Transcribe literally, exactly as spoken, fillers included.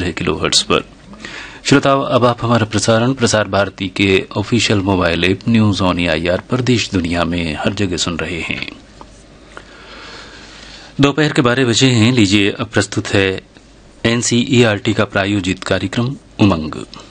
तेरह किलोहर्ट्ज पर। श्रोताओं, अब आप हमारा प्रसारण प्रसार भारती के official mobile app news on AIR पर देश दुनिया में हर जगह सुन रहे हैं। दोपहर के बारह बजे हैं। लीजिए अब प्रस्तुत है एनसीईआरटी का प्रायोजित कार्यक्रम उमंग।